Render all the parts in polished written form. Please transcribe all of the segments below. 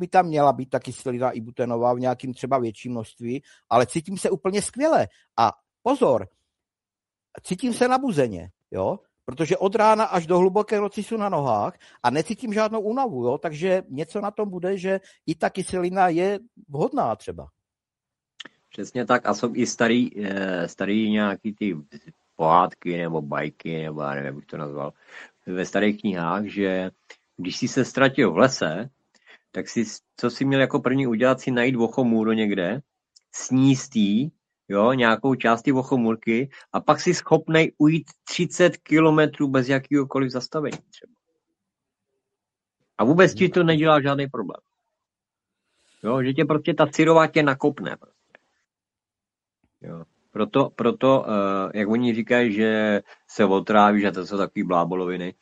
by tam měla být ta kyselina ibutenová v nějakým třeba větším množství, ale cítím se úplně skvěle. A pozor, cítím se nabuzeně, jo? Protože od rána až do hluboké noci jsou na nohách a necítím žádnou únavu, jo? Takže něco na tom bude, že i ta kyselina je vhodná třeba. Přesně tak a jsou i starý nějaký ty pohádky nebo bajky, nebo já nevím, jak bych to nazval, ve starých knihách, že když jsi se ztratil v lese, tak co si měl jako první udělat, si najít vochomůru někde, sníst jí, jo, nějakou část ty vochomůrky a pak si schopnej ujít 30 kilometrů bez jakýhokoliv zastavení třeba. A vůbec ti to nedělá žádný problém. Jo, že tě prostě ta syrová tě nakopne. Prostě. Jo. Proto jak oni říkají, že se otráví, že to jsou takový bláboloviny.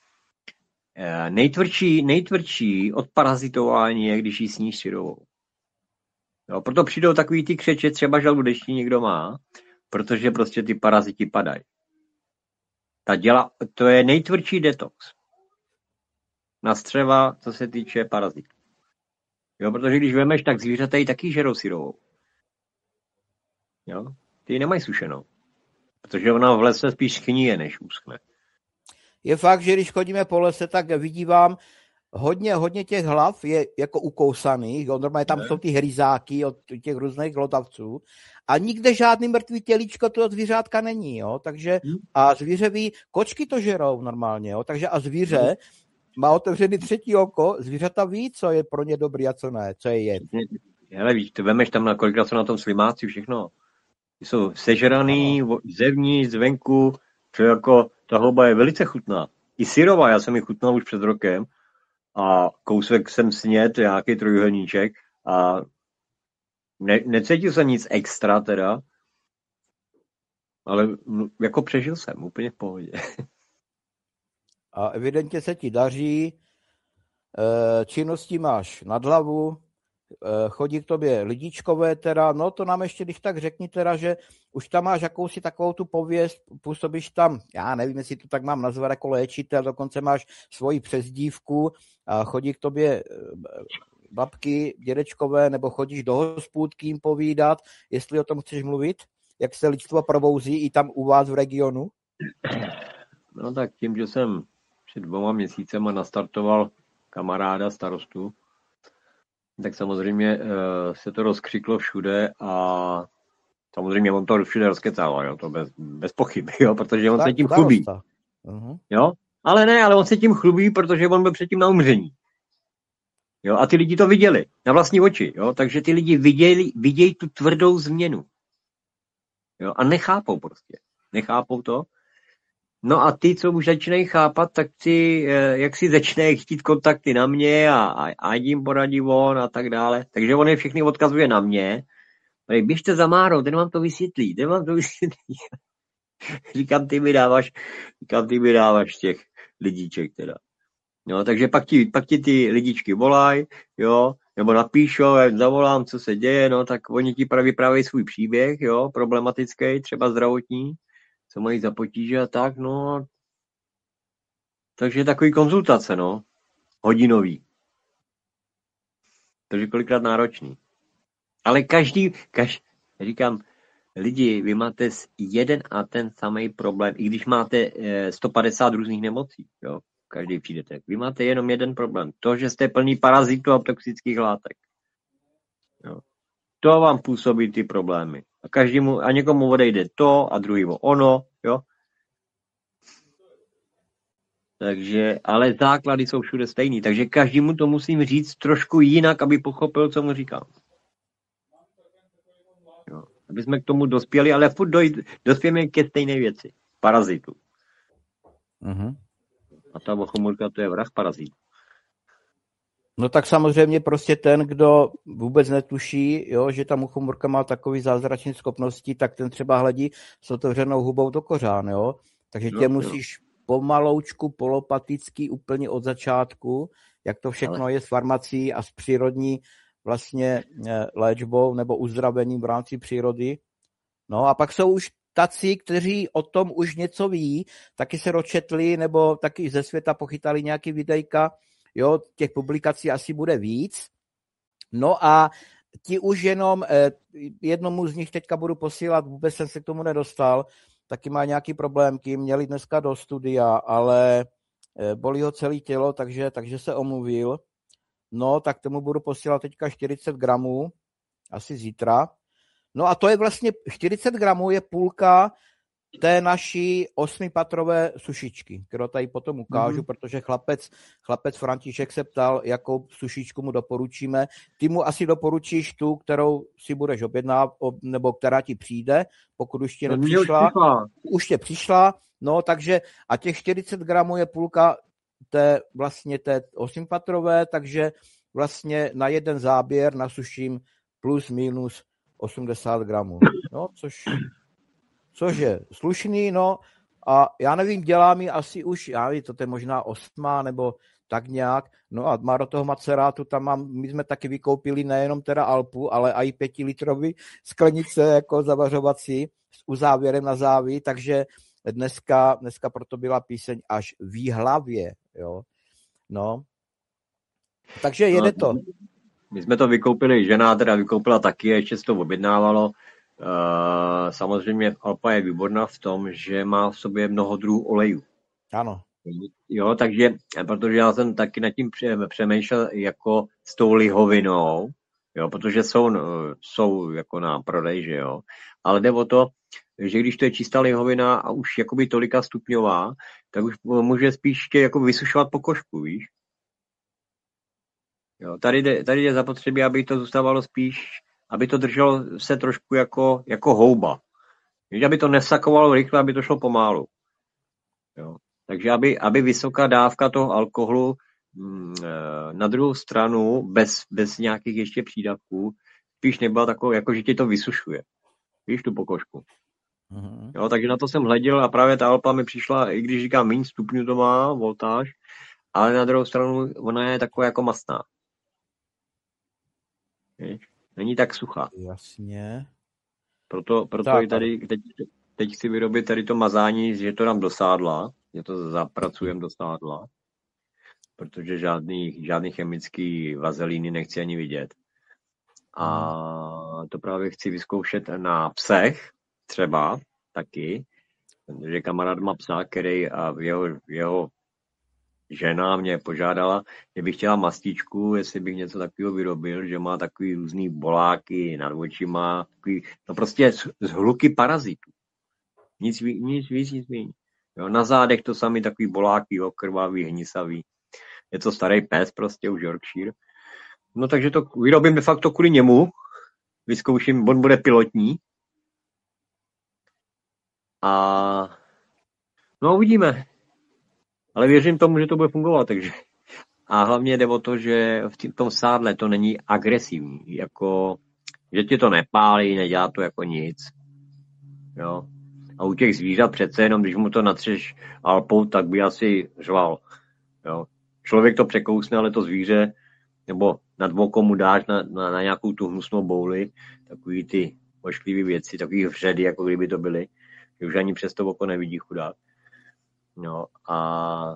Nejtvrdší odparazitování je, když jí sníš syrovou. Jo, proto přijdou takový ty křeče, třeba žaludeční někdo má, protože prostě ty paraziti padají. To je nejtvrdší detox na střeva, co se týče parazitů. Jo, protože když vemeš, tak zvířata ji taky žerou syrovou. Jo, ty ji nemají sušenou. Protože ona v lese spíš schníje, než uschne. Je fakt, že když chodíme po lese, tak vidívám hodně těch hlav je jako ukousaných, jo? Normálně tam jsou ty hryzáky od těch různých glodavců a nikde žádný mrtvý tělíčko toho zvířátka není, jo? Takže a zvíře ví, kočky to žerou normálně, jo? Takže a zvíře má otevřený třetí oko, zvířata ví, co je pro ně dobrý a co ne, co je jed. Hele, víš, ty vemeš tam, na kolikrát jsou na tom slimáci všechno. Ty jsou sežraný, zevnitř, zvenku, co jako, ta houba je velice chutná. I syrová, já jsem ji chutnal už před rokem a kousek jsem snědl, nějaký trojuhelníček a necítil jsem nic extra teda, ale jako přežil jsem, úplně v pohodě. A evidentně se ti daří, činnosti máš nad hlavu, chodí k tobě lidičkové teda, no to nám ještě když tak řekni teda, že už tam máš jakousi takovou tu pověst, působíš tam, já nevím, jestli to tak mám nazvat jako léčitel, dokonce máš svoji přezdívku a chodí k tobě babky, dědečkové, nebo chodíš do hospůdky jim povídat, jestli o tom chceš mluvit, jak se lidstvo probouzí i tam u vás v regionu? No tak tím, že jsem před 2 měsícema nastartoval kamaráda starostu, tak samozřejmě se to rozkřiklo všude a samozřejmě on to všude rozkecal, jo, to bez pochyby, jo, protože on se tím chlubí. Jo? Ale on se tím chlubí, protože on byl předtím na umření. Jo, a ty lidi to viděli na vlastní oči, jo, takže ty lidi vidějí tu tvrdou změnu. Jo, a nechápou prostě. Nechápou to. No a ty, co už začínají chápat, tak si, jak si začínají chtít kontakty na mě a jim poradí on a tak dále. Takže on je všechny odkazuje na mě. Běžte za Márou, ten vám to vysvětlí. Říkám, ty mi dáváš těch lidíček teda. No, takže pak ti ty lidičky volají, jo, nebo napíšou, já zavolám, co se děje, no, tak oni ti vyprávějí svůj příběh, jo, problematický, třeba zdravotní, co mají za potíže a tak, no. Takže takový konzultace, no, hodinový. Takže kolikrát náročný. Ale říkám, lidi, vy máte jeden a ten samý problém, i když máte 150 různých nemocí, jo. Každý přijdete. Vy máte jenom jeden problém. To, že jste plný parazitů a toxických látek. Jo. To vám působí ty problémy. A někomu odejde to a druhýmu ono. Jo. Takže, ale základy jsou všude stejný. Takže každému to musím říct trošku jinak, aby pochopil, co mu říkám. Jo. Aby jsme k tomu dospěli, ale furt dospějeme ke stejné věci. Parazitu. Mhm. A ta vochomůrka, to je vrah parazit. No tak samozřejmě prostě ten, kdo vůbec netuší, jo, že ta muchomůrka má takový zázračné schopnosti, tak ten třeba hledí s otevřenou hubou do kořán, jo. Takže tě musíš pomaloučku, polopaticky, úplně od začátku, jak to všechno je s farmací a s přírodní vlastně léčbou nebo uzdravením v rámci přírody. No a pak jsou už tací, kteří o tom už něco ví, taky se dočetli, nebo taky ze světa pochytali nějaký videjka, jo, těch publikací asi bude víc, No a ti už jenom, jednomu z nich teďka budu posílat, vůbec jsem se k tomu nedostal, taky má nějaký problémky, měli dneska do studia, ale bolí ho celé tělo, takže se omluvil. No, tak tomu budu posílat teďka 40 gramů, asi zítra. No a to je vlastně, 40 gramů je půlka té naší 8patrové sušičky, kterou tady potom ukážu, protože chlapec František se ptal, jakou sušičku mu doporučíme. Ty mu asi doporučíš tu, kterou si budeš objednávat, nebo která ti přijde, pokud už ti nepřišla. Už tě přišla, no takže a těch 40 gramů je půlka té 8patrové, takže vlastně na jeden záběr nasuším plus minus 80 gramů. No, což je slušný, no a já nevím, dělá mi asi už, já nevím, to je možná 8 nebo tak nějak, no a má do toho macerátu, my jsme taky vykoupili nejenom teda Alpu, ale i 5litrový sklenice jako zavařovací s uzávěrem na záví, takže dneska proto byla píseň až v hlavě, jo, no. Takže jede to. My jsme to vykoupili, žena teda vykoupila taky, ještě se to objednávalo. Samozřejmě Alpa je výborná v tom, že má v sobě mnoho druhů olejů. Ano. Jo, takže, protože já jsem taky nad tím přemýšlel jako s tou lihovinou, jo, protože jsou jako na prodej, že jo. Ale jde o to, že když to je čistá lihovina a už jakoby tolika stupňová, tak už může spíš jako vysušovat pokožku, víš. Jo, tady je zapotřebí, aby to zůstávalo spíš, aby to drželo se trošku jako houba. Víš, aby to nesakovalo rychle, aby to šlo pomálu. Jo. Takže aby vysoká dávka toho alkoholu na druhou stranu, bez nějakých ještě přídavků, spíš nebyla takovou, jako že ti to vysušuje. Víš, tu pokožku. Mm-hmm. Jo, takže na to jsem hleděl a právě ta Alpa mi přišla, i když říkám méně stupňů to má, voltáž, ale na druhou stranu ona je taková jako mastná. Není tak suchá. Jasně. Proto i tady, teď chci vyrobit tady to mazání, že to dám do sádla, že to zapracujem do sádla, protože žádný chemický vazelíny nechci ani vidět. A to právě chci vyzkoušet na psech třeba taky, protože kamarád má psa, který a jeho žena mě požádala, že bych chtěla mastičku, jestli bych něco takového vyrobil, že má takový různý boláky nad očima, takový, no prostě z hluky parazitů. Nic víc, nic méně. Jo, na zádech to samý takový boláky, jo, krvavý, hnisavý. Je to starý pes prostě, už Yorkshire. No takže to vyrobím de facto kvůli němu. Vyzkouším, on bude pilotní. A no uvidíme. Ale věřím tomu, že to bude fungovat, takže. A hlavně jde o to, že v tom sádle to není agresivní, jako, že ti to nepálí, nedělá to jako nic. Jo. A u těch zvířat přece jenom, když mu to natřeš Alpou, tak by asi řval. Jo. Člověk to překousne, ale to zvíře, nebo nad oko mu dáš na nějakou tu hnusnou bouli, takový ty ošklivý věci, takový vředy, jako kdyby to byly, že už ani přes to oko nevidí chudák. No a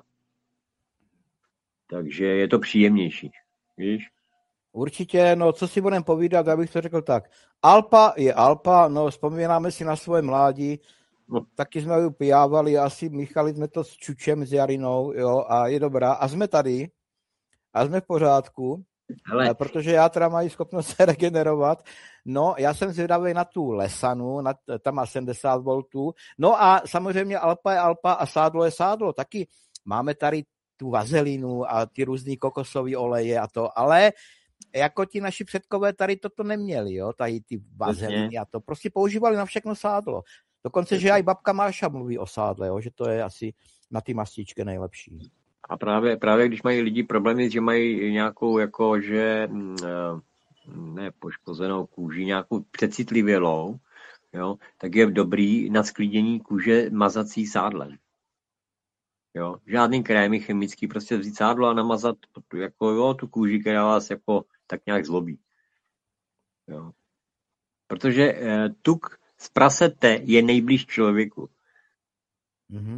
takže je to příjemnější, víš? Určitě, no co si budeme povídat, já bych to řekl tak. Alpa je Alpa, no vzpomínáme si na svoje mládí, no. Taky jsme ji pijávali, asi míchali jsme to s Čučem, s Jarinou, jo, a je dobrá. A jsme tady, a jsme v pořádku, protože já teda mají schopnost se regenerovat. No, já jsem zvědavý na tu Lesanu, tam má 70 V. No a samozřejmě Alpa je Alpa a sádlo je sádlo. Taky máme tady tu vazelinu a ty různý kokosové oleje a to, ale jako ti naši předkové tady toto neměli, jo, tady ty vazeliny a to. Prostě používali na všechno sádlo. Dokonce, že i babka Máša mluví o sádle, jo, že to je asi na ty mastičky nejlepší. A právě když mají lidi problémy, že mají nějakou jako, že ne poškozenou kůži, nějakou přecitlivělou, jo, tak je dobrý na sklídění kůže mazací sádlem. Jo, žádný krémy chemický, prostě vzít sádlo a namazat jako, jo, tu kůži, která vás jako tak nějak zlobí. Jo. Protože tuk z prasete je nejblíž člověku. Mm-hmm.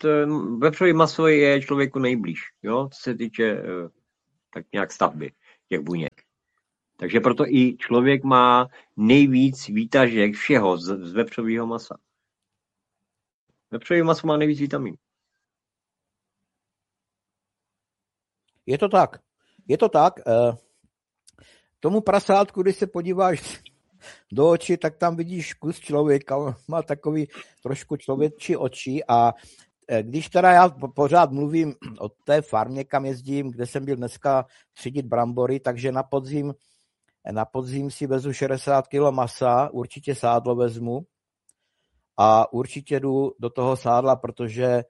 Vepřový maso je člověku nejblíž, jo, co se týče tak nějak stavby těch buněk. Takže proto i člověk má nejvíc výtažek všeho z vepřového masa. Vepřový maso má nejvíc vitaminů. Je to tak. Je to tak. Tomu prasátku, když se podíváš do očí, tak tam vidíš kus člověka. On má takový trošku člověčí oči a když teda já pořád mluvím o té farmě, kam jezdím, kde jsem byl dneska třídit brambory, takže na podzim si vezu 60 kg masa, určitě sádlo vezmu a určitě jdu do toho sádla, protože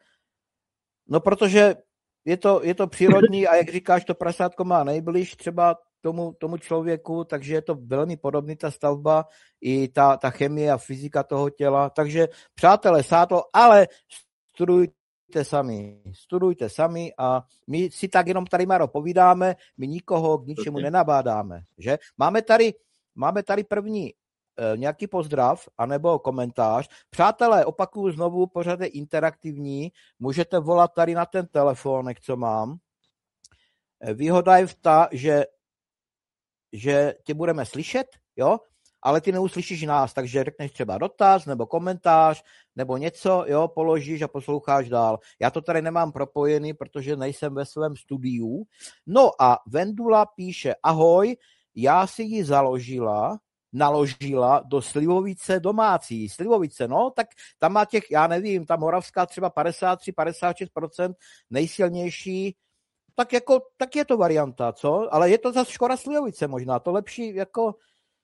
je to přírodní a jak říkáš, to prasátko má nejbliž třeba tomu člověku, takže je to velmi podobný ta stavba i ta chemie a fyzika toho těla. Takže přátelé, sádlo, ale studujte sami a my si tak jenom tady, Maro, povídáme, my nikoho k ničemu nenabádáme, že? Máme tady první nějaký pozdrav anebo komentář. Přátelé, opakuju znovu, pořád je interaktivní, můžete volat tady na ten telefonek, co mám. Výhoda je ta, že tě budeme slyšet, jo, ale ty neuslyšíš nás, takže řekneš třeba dotaz nebo komentář nebo něco, jo, položíš a posloucháš dál. Já to tady nemám propojený, protože nejsem ve svém studiu. No a Vendula píše, ahoj, já si ji naložila do slivovice domácí. Slivovice, no, tak tam má těch, já nevím, ta moravská třeba 53-56% nejsilnější, tak je to varianta, co? Ale je to zase škoda slivovice možná, to lepší jako...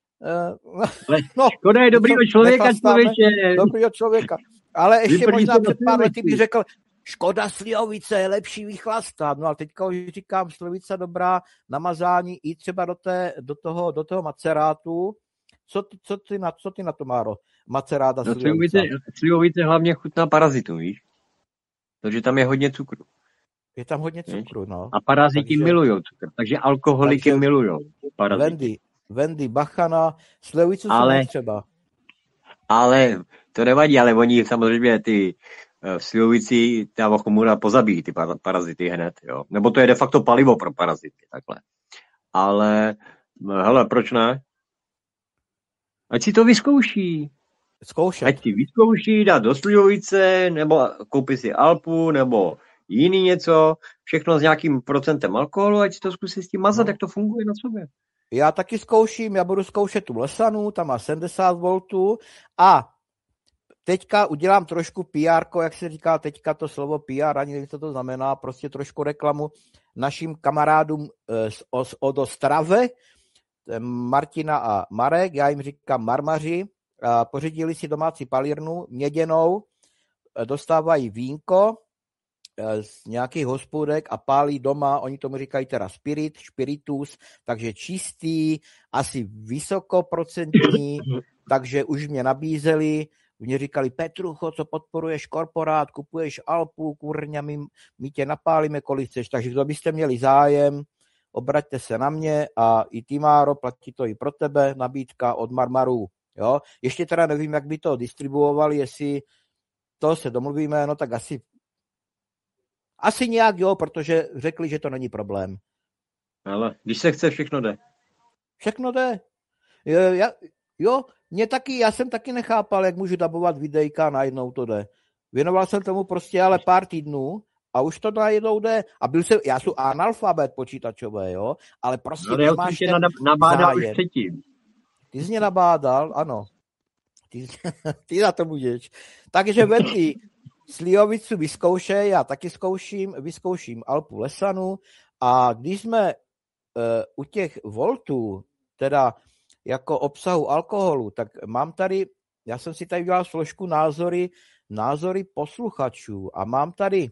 Škoda je dobrýho člověka, člověče. Dobrýho člověka. Ale ještě možná před pár lety bych řekl, škoda slivovice je lepší vychlastat. No ale teďka už říkám, slivovice dobrá namazání i třeba do toho macerátu. Co ty na to, Máro? Maceráta slivovice. Slivovice hlavně chutná parazitům, víš? Takže tam je hodně cukru. Je tam hodně cukru, no. A paraziti milujou cukr, takže alkoholiky milujou. Vendy, bachana, slivovicu jsou třeba. Ale to nevadí, ale oni samozřejmě ty slivovici, ta vochomura pozabíjí ty parazity hned, jo. Nebo to je de facto palivo pro parazity, takhle. Ale, hele, proč ne? Ať si to vyzkouší. Ať si vyzkouší, dát do slivovice, nebo koupí si Alpu, nebo jiný něco, všechno s nějakým procentem alkoholu, ať si to zkusí s tím mazat, jak to funguje na sobě. Já taky zkouším, já budu zkoušet tu Lesanu, tam má 70 V a teďka udělám trošku PR, jak se říká teďka to slovo PR, ani nevím, co to znamená, prostě trošku reklamu našim kamarádům z Ostravy, Martina a Marek, já jim říkám marmaři, pořídili si domácí palírnu měděnou, dostávají vínko z nějakých hospodek a pálí doma, oni tomu říkají teda spiritus, takže čistý, asi vysokoprocentní, takže už mě nabízeli, mě říkali, Petrucho, co podporuješ korporát, kupuješ Alpu, kurňa, my tě napálíme, kolik chceš, takže kdo byste měli zájem, obraťte se na mě a i ty, Máro, platí to i pro tebe, nabídka od Marmaru, jo. Ještě teda nevím, jak by to distribuovali, jestli to se domluvíme, no tak asi nějak jo, protože řekli, že to není problém. Ale když se chce, všechno jde. Všechno jde. Já jsem taky nechápal, jak můžu dabovat videjka, najednou to jde. Věnoval jsem tomu prostě ale pár týdnů a už to najednou jde. A já jsem analfabet počítačové, jo, ale prostě ale máš ten nabádal už předtím. Ty jsi mě nabádal, ano. Ty na to můžeš. Takže Vendy, slivovicu vyzkoušej, já taky vyzkouším Alpu Lesanu a když jsme u těch voltů, teda jako obsahu alkoholu, tak mám tady, já jsem si tady dělal složku názory posluchačů a mám tady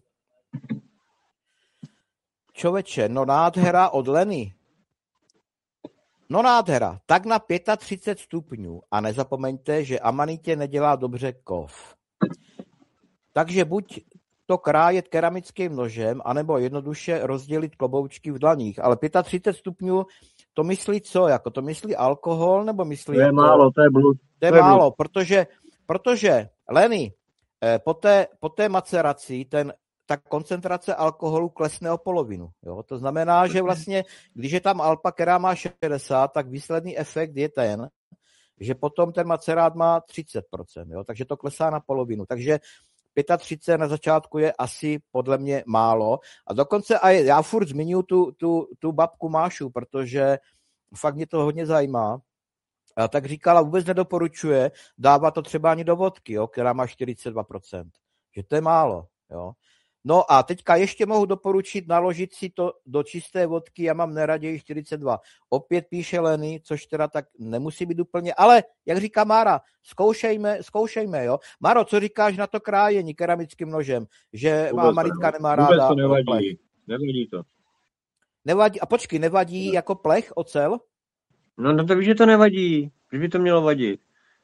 člověče, no nádhera od Leny. No nádhera, tak na 35 stupňů a nezapomeňte, že amanitě nedělá dobře kov. Takže buď to krájet keramickým nožem, anebo jednoduše rozdělit kloboučky v dlaních. Ale 35 stupňů, to myslí co? Jako to myslí alkohol, nebo myslí... To je málo, to je blud. To je málo, protože Leny, po té maceraci ta koncentrace alkoholu klesne o polovinu. Jo? To znamená, že vlastně, když je tam Alpa, která má 60, tak výsledný efekt je ten, že potom ten macerát má 30%, jo? Takže to klesá na polovinu. Takže 35 na začátku je asi podle mě málo. A dokonce já furt zmiňuji tu babku Mášu, protože fakt mě to hodně zajímá. A tak říkala, vůbec nedoporučuje, dává to třeba ani do vodky, jo, která má 42%. Že to je málo. Jo. No a teďka ještě mohu doporučit naložit si to do čisté vodky, já mám neraději 42. Opět píše Lenny, což teda tak nemusí být úplně, ale jak říká Mára, zkoušejme, jo. Maro, co říkáš na to krájení keramickým nožem, že má Maritka nemá ráda vůbec to nevadí. Plech. Nevadí to. Nevadí, a počkej, nevadí jako plech, ocel? No to víš, že to nevadí. Že by to mělo vadit.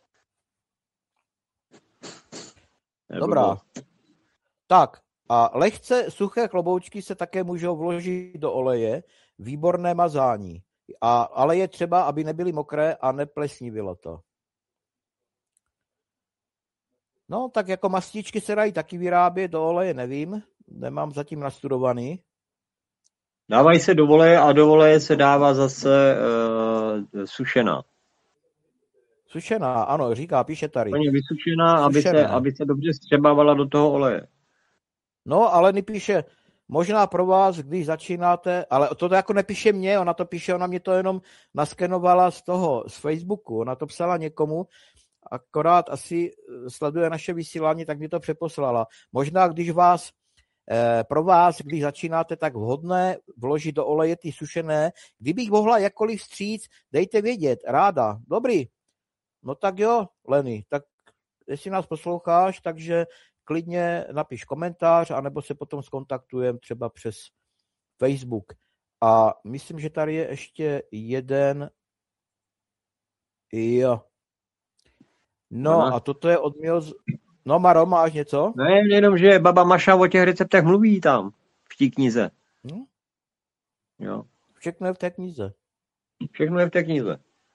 Dobrá. Tak, a lehce suché kloboučky se také můžou vložit do oleje, výborné mazání. Ale je třeba, aby nebyly mokré a neplesnivilo to. No, tak jako mastičky se dají taky vyrábět do oleje, nevím, nemám zatím nastudovaný. Dávají se do oleje a do oleje se dává zase sušená. Sušená, ano, říká, píše tady. Plně vysušená, aby se dobře střebávala do toho oleje. No, ale nepíše, možná pro vás, když začínáte, ale to jako nepíše mě, ona mě to jenom naskenovala z Facebooku, ona to psala někomu, akorát asi sleduje naše vysílání, tak mi to přeposlala. Možná, pro vás, když začínáte, tak vhodné vložit do oleje ty sušené. Kdybych mohla jakkoliv vstříc, dejte vědět, ráda. Dobrý. No tak jo, Lenny, tak jestli nás posloucháš, takže klidně napiš komentář, anebo se potom skontaktujeme třeba přes Facebook. A myslím, že tady je ještě jeden. Jo. No a toto je od mého... No Maro, máš něco? Ne, jenom, že baba Maša o těch receptech mluví tam, v té knize. Jo. Všechno je v té knize. Všechno je v té knize.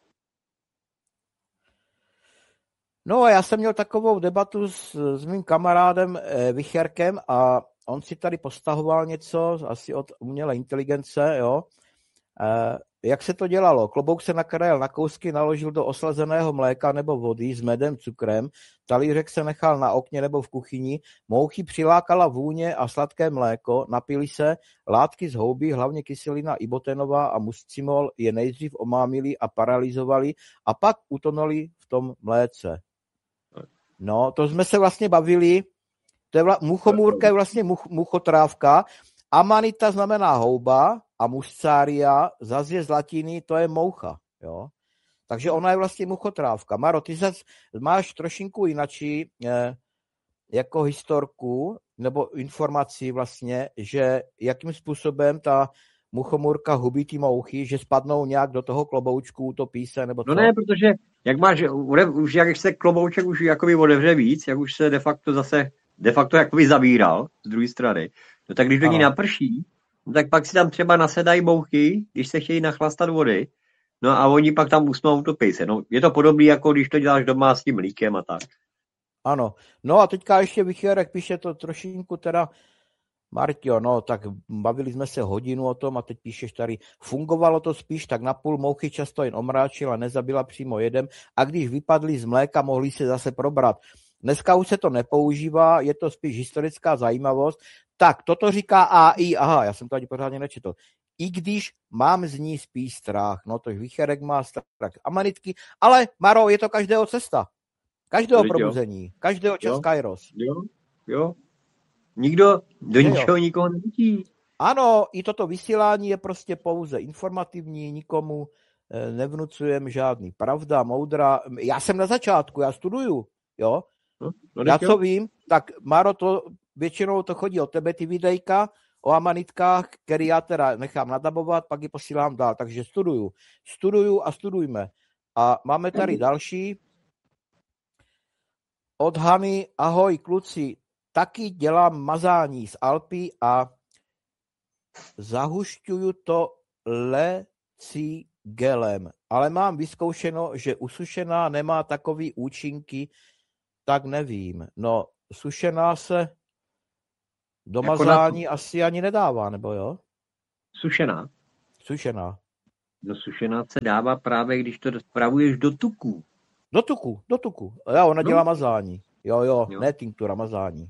No a já jsem měl takovou debatu s mým kamarádem Vicherkem a on si tady postahoval něco, asi od umělé inteligence, jo. Jak se to dělalo? Klobouk se nakrájel na kousky, naložil do oslazeného mléka nebo vody s medem, cukrem, talířek se nechal na okně nebo v kuchyni, mouchy přilákala vůně a sladké mléko, napili se, látky z houby, hlavně kyselina ibotenová a muscimol je nejdřív omámili a paralyzovali a pak utonuli v tom mléce. No, to jsme se vlastně bavili, muchomůrka je vlastně muchotrávka, amanita znamená houba a muscária, zase je z latiny, to je moucha, jo. Takže ona je vlastně muchotrávka. Maro, ty zase máš trošinku jinačí jako historku nebo informaci vlastně, že jakým způsobem ta muchomůrka hubí ty mouchy, že spadnou nějak do toho kloboučku, utopí se, nebo co? No ne, protože jak se klobouček už jakoby otevře víc, jak už se de facto jakoby zavíral z druhé strany, no tak když do ní naprší, no tak pak si tam třeba nasedají mouchy, když se chtějí nachlastat vody, no a oni pak tam usnou, utopí se. No, je to podobné, jako když to děláš doma s tím mlíkem a tak. Ano. No a teďka ještě Vichérek píše to trošinku teda, Martio, no tak bavili jsme se hodinu o tom a teď píšeš tady, fungovalo to spíš tak napůl, mouchy často jen omráčila, nezabila přímo jedem a když vypadly z mléka, mohli se zase probrat. Dneska už se to nepoužívá, je to spíš historická zajímavost. Tak, toto říká AI, aha, já jsem to ani pořádně nečetl. I když mám z ní spíš strach, no to Vicherek má strach amanitky, ale Maro, je to každého cesta. Každého probuzení, každého čas Kairos. Jo. Nikdo do ničeho nikoho nenutí. Ano, i toto vysílání je prostě pouze informativní, nikomu nevnucujeme žádný pravda, moudra. Já jsem na začátku, já studuju, jo. Já co vím, tak Maro, většinou to chodí od tebe, ty videjka o amanitkách, který já teda nechám nadabovat, pak ji posílám dál, takže studuju a studujme. A máme tady další. Od Hany, ahoj kluci, taky dělám mazání z Alpy a zahušťuju to lecigelem, ale mám vyzkoušeno, že usušená nemá takový účinky, tak nevím. No, sušená se Do mazání asi ani nedává, nebo jo? Sušená. Sušená. Do sušená se dává právě, když to spravuješ do tuku. Do tuku. Jo, ona dělá mazání. Jo, ne tinktura, mazání.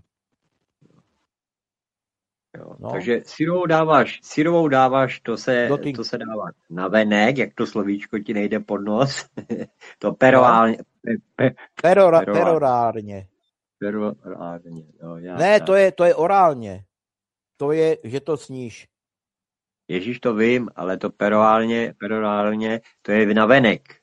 Jo. No. Takže syrovou dáváš, to se dává na venek, jak to slovíčko ti nejde pod nos. To perorálně. Perorárně. Jo, ne, to je orálně. To je, že to sníš. Ježíš, to vím, ale to perorálně, to je na venek.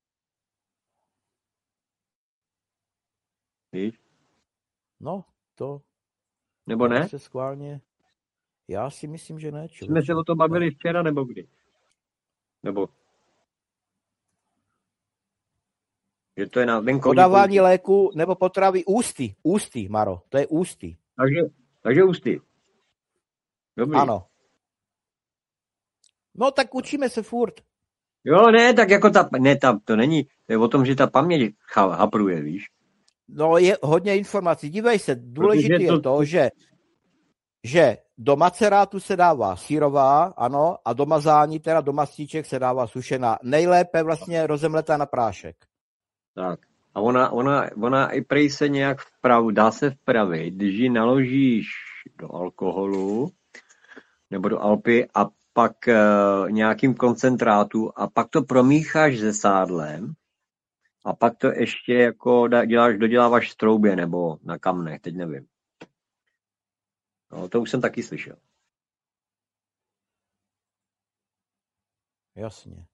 Víš? No, to. Nebo ne? Se schválně. Já si myslím, že ne. Jsme se o to bavili včera, nebo kdy? Nebo? Že to je na venkovní. Podávání léku nebo potravy ústy, Maro. To je ústy. Takže ústy. Dobrý. Ano. No tak učíme se furt. Jo, ne, tak jako to není. To je o tom, že ta paměť hapruje, víš? No je hodně informací. Dívej se, důležité je to, že do macerátu se dává syrová, ano, a do mazání, teda do mastíček se dává sušená. Nejlépe vlastně rozemletá na prášek. Tak. A ona i prej se nějak dá se vpravit, když ji naložíš do alkoholu nebo do Alpy a pak nějakým koncentrátu a pak to promícháš se sádlem a pak to ještě jako doděláváš v troubě nebo na kamnech, teď nevím. No, to už jsem taky slyšel. Jasně.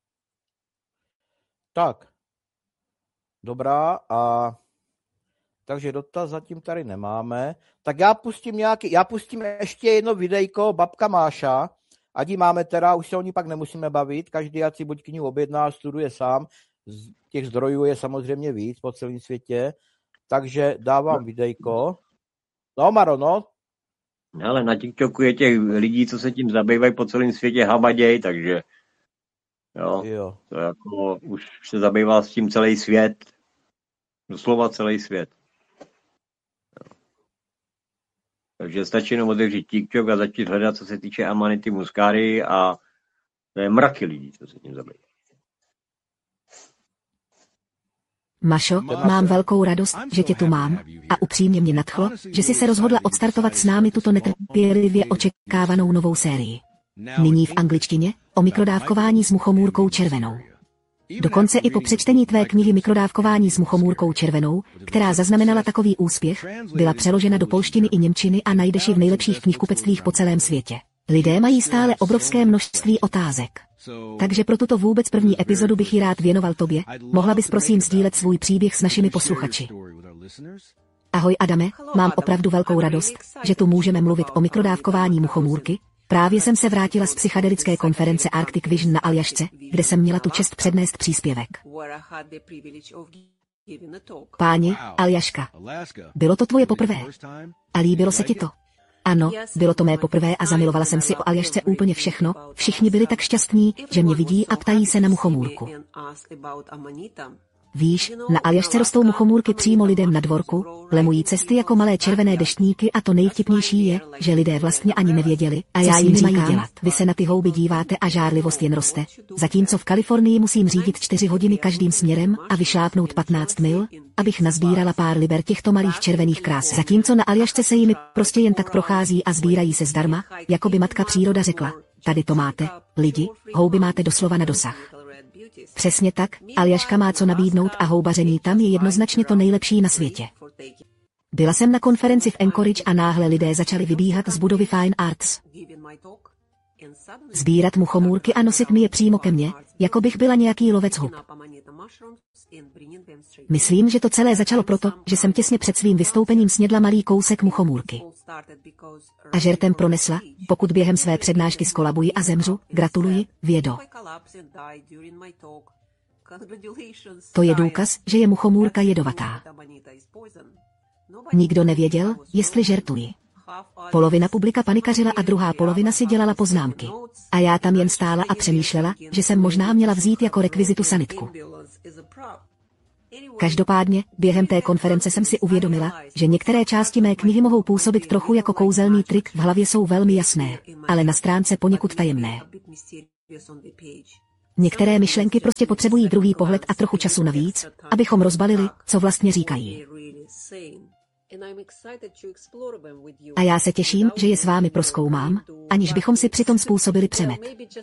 Tak. Dobrá, a takže dotaz zatím tady nemáme. Tak já pustím ještě jedno videjko Babka Máša, ať ji máme teda, už se o ní pak nemusíme bavit, každý ať si buď knihu objedná, studuje sám, těch zdrojů je samozřejmě víc po celém světě, takže dávám videjko. No, Maro, no. Ale na TikToku je těch lidí, co se tím zabývají po celém světě havaděj, takže jo. To jako už se zabývá s tím celý svět. Doslova celý svět. Jo. Takže stačí jenom otevřít TikTok a začít hledat, co se týče Amanity muscari a to je mraky lidí, co se tím zabývají. Mašo, mám velkou radost, že tě tu mám a upřímně mě nadchlo, že jsi se rozhodla odstartovat s námi tuto netrpělivě očekávanou novou sérii. Nyní v angličtině o mikrodávkování s muchomůrkou červenou. Dokonce i po přečtení tvé knihy Mikrodávkování s muchomůrkou červenou, která zaznamenala takový úspěch, byla přeložena do polštiny i němčiny a najdeš ji v nejlepších knihkupectvích po celém světě. Lidé mají stále obrovské množství otázek. Takže pro tuto vůbec první epizodu bych ji rád věnoval tobě. Mohla bys prosím sdílet svůj příběh s našimi posluchači. Ahoj Adame, mám opravdu velkou radost, že tu můžeme mluvit o mikrodávkování muchomůrky. Právě jsem se vrátila z psychedelické konference Arctic Vision na Aljašce, kde jsem měla tu čest přednést příspěvek. Páni, Aljaška, bylo to tvoje poprvé? A líbilo se ti to? Ano, bylo to mé poprvé a zamilovala jsem si o Aljašce úplně všechno, všichni byli tak šťastní, že mě vidí a ptají se na muchomůrku. Víš, na Aljašce rostou muchomůrky přímo lidem na dvorku, lemují cesty jako malé červené deštníky a to nejvtipnější je, že lidé vlastně ani nevěděli, a já jim mají dělat. Vy se na ty houby díváte a žárlivost jen roste, zatímco v Kalifornii musím řídit 4 hodiny každým směrem a vyšlápnout 15 mil, abych nazbírala pár liber těchto malých červených krásek. Zatímco na Aljašce se jimi prostě jen tak prochází a sbírají se zdarma, jako by matka příroda řekla, tady to máte, lidi, houby máte doslova na dosah. Přesně tak, Aljaška má co nabídnout a houbaření tam je jednoznačně to nejlepší na světě. Byla jsem na konferenci v Anchorage a náhle lidé začali vybíhat z budovy Fine Arts. Sbírat muchomůrky a nosit mi je přímo ke mně, jako bych byla nějaký lovec hub. Myslím, že to celé začalo proto, že jsem těsně před svým vystoupením snědla malý kousek muchomůrky. A žertem pronesla, pokud během své přednášky skolabuji a zemřu, gratuluji, vědo. To je důkaz, že je muchomůrka jedovatá. Nikdo nevěděl, jestli žertuji. Polovina publika panikařila a druhá polovina si dělala poznámky. A já tam jen stála a přemýšlela, že jsem možná měla vzít jako rekvizitu sanitku. Každopádně, během té konference jsem si uvědomila, že některé části mé knihy mohou působit trochu jako kouzelný trik, v hlavě jsou velmi jasné, ale na stránce poněkud tajemné. Některé myšlenky prostě potřebují druhý pohled a trochu času navíc, abychom rozbalili, co vlastně říkají. A já se těším, že je s vámi prozkoumám, aniž bychom si přitom způsobili přemet.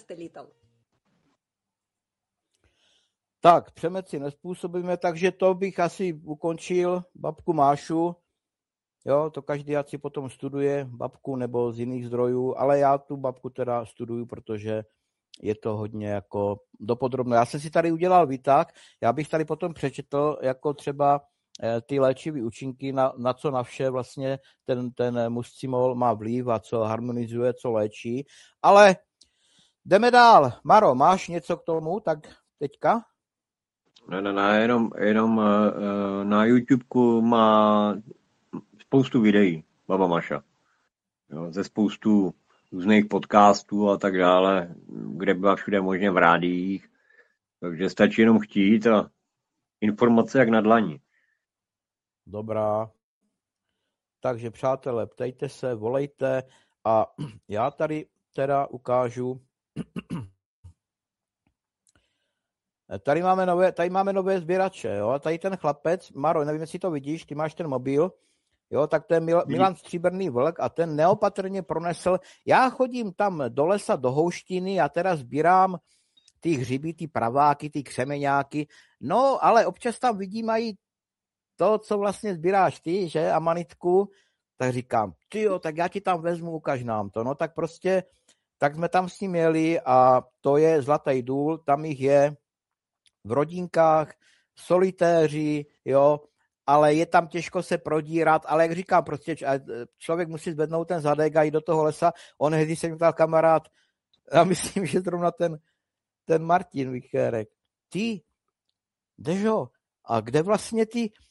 Tak, přemet si nespůsobíme, takže to bych asi ukončil babku Mášu. Jo, to každý ať si potom studuje babku nebo z jiných zdrojů, ale já tu babku teda studuju, protože je to hodně jako dopodrobné. Já jsem si tady udělal výtah, já bych tady potom přečetl jako třeba ty léčivé účinky, na co na vše vlastně ten muscimol má vliv a co harmonizuje, co léčí. Ale jdeme dál. Maro, máš něco k tomu, tak teďka? Ne, jenom na YouTubeku má spoustu videí, baba Maša. Jo, ze spoustu různých podcastů a tak dále, kde byla všude možně v rádiích. Takže stačí jenom chtít a informace jak na dlani. Dobrá. Takže přátelé, ptejte se, volejte a já tady teda ukážu. Tady máme nové sběrače, jo. A tady ten chlapec, Maro, nevím, jestli to vidíš, ty máš ten mobil, jo, tak to je Milan Stříbrný vlk a ten neopatrně pronesl. Já chodím tam do lesa, do houštiny a teda sbírám ty hřiby, ty praváky, ty křemeňáky, no, ale občas tam vidím i to, co vlastně sbíráš ty, že, amanitku, tak říkám, tyjo, tak já ti tam vezmu, ukaž nám to, no, tak prostě, tak jsme tam s ním jeli a to je Zlatý důl, tam jich je v rodinkách, solitéři, jo, ale je tam těžko se prodírat, ale jak říkám, prostě člověk musí zvednout ten zadek a jít do toho lesa. On hezdy se mi ptal kamarád, já myslím, že zrovna ten Martin Vichérek, ty, Dežo, a kde vlastně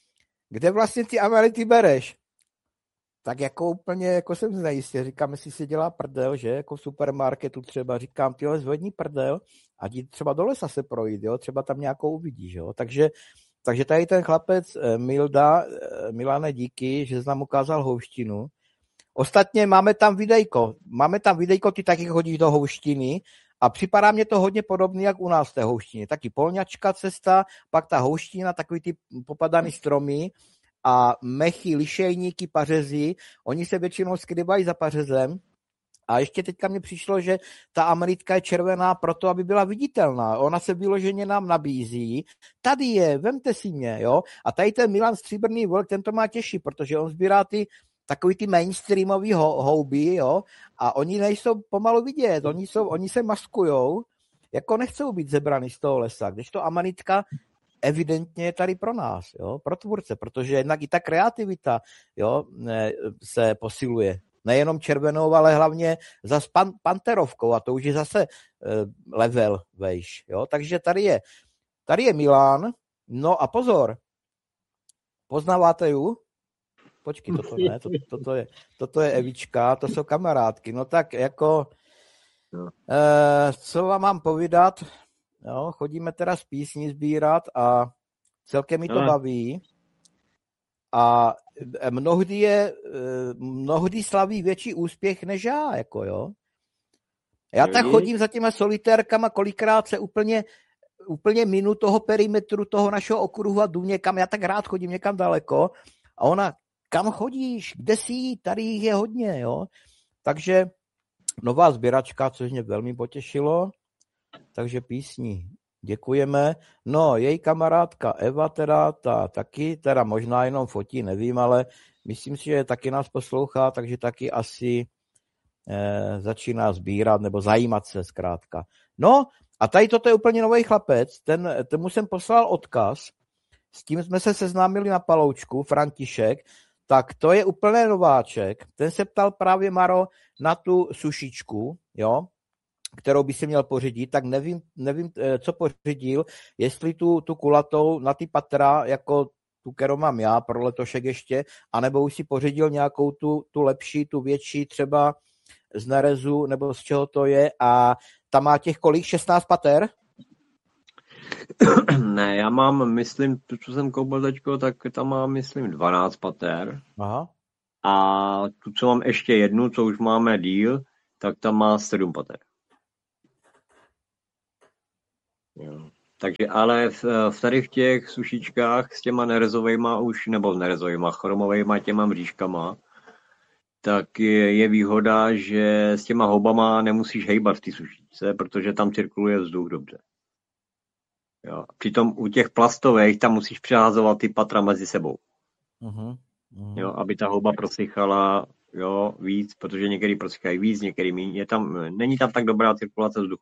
ty amelity bereš? Tak jako úplně, jako jsem znejistě, říkám, jestli si dělá prdel, že, jako v supermarketu třeba, říkám, tyhle zvedni prdel a jdi třeba do lesa se projít, jo, třeba tam nějakou uvidíš, jo, takže tady ten chlapec Milane, díky, že jsi nám ukázal houštinu. Ostatně máme tam videjko, ty taky chodíš do houštiny a připadá mě to hodně podobný, jak u nás v té houštině. Taky polňačka cesta, pak ta houština, takový ty popadaný stromy a mechy, lišejníky, pařezy, oni se většinou skrývají za pařezem. A ještě teďka mně přišlo, že ta Ameritka je červená proto, aby byla viditelná. Ona se vyloženě nám nabízí. Tady je, vemte si mě, jo. A tady ten Milan Stříbrný vlk, ten to má těžší, protože on sbírá takový ty mainstreamový houby, jo. A oni nejsou pomalu vidět, oni se maskujou, jako nechcou být zebraný z toho lesa. Kdežto Ameritka evidentně je tady pro nás, jo, pro tvůrce, protože jednak i ta kreativita, jo, se posiluje. Nejenom červenou, ale hlavně za panterovkou a to už je zase level vejš. Jo? Takže tady je Milan, no a pozor, poznáváte ju? Počkej, toto ne, toto je Evička, to jsou kamarádky, no tak jako, co vám mám povídat, jo? Chodíme teda z písní sbírat a celkem mi to baví. A mnohdy slaví větší úspěch než já, jako jo. Já tak chodím za těma solitérkama, kolikrát se úplně minu toho perimetru, toho našeho okruhu a jdu někam, já tak rád chodím někam daleko a ona, kam chodíš, kde jsi, tady jich je hodně, jo. Takže nová sběračka, což mě velmi potěšilo, takže písní. Děkujeme. No, její kamarádka Eva teda, ta taky, teda možná jenom fotí, nevím, ale myslím si, že taky nás poslouchá, takže taky asi začíná sbírat nebo zajímat se zkrátka. No, a tady toto je úplně nový chlapec, tomu jsem poslal odkaz, s tím jsme se seznámili na Paloučku, František, tak to je úplně nováček, ten se ptal právě Maro na tu sušičku, jo, kterou by si měl pořídit, tak nevím, co pořídil, jestli tu kulatou na ty patra, jako tu, kterou mám já pro letošek ještě, anebo už si pořídil nějakou tu lepší, tu větší, třeba z nerezu, nebo z čeho to je, a tam má těch kolik? 16 pater? Ne, já mám, myslím, to, co jsem koupil teďko, tak tam mám, myslím, 12 pater. Aha. A tu, co mám ještě jednu, co už máme díl, tak tam má 7 pater. Jo. Takže ale tady v těch sušičkách s těma nerezovejma už, nebo nerezovejma, chromovejma těma mřížkama, tak je výhoda, že s těma houbama nemusíš hejbat v té sušičce, protože tam cirkuluje vzduch dobře. Jo. Přitom u těch plastových tam musíš přehazovat ty patra mezi sebou. Jo, aby ta houba prosychala víc, protože některý prosychají víc, některý méně. Není tam tak dobrá cirkulace vzduchu.